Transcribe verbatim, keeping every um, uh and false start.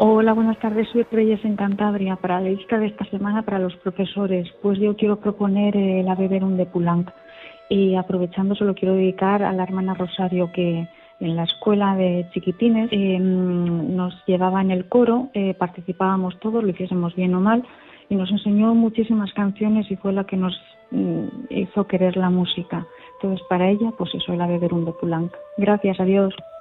Hola, buenas tardes. Soy Reyes en Cantabria. Para la lista de esta semana para los profesores, pues yo quiero proponer eh, la Beberun de Poulenc. Y aprovechando, se lo quiero dedicar a la hermana Rosario, que en la escuela de chiquitines eh, nos llevaba en el coro, eh, participábamos todos, lo hiciésemos bien o mal, y nos enseñó muchísimas canciones y fue la que nos mm, hizo querer la música. Entonces, para ella, pues eso, la Beberun de Poulenc. Gracias, adiós.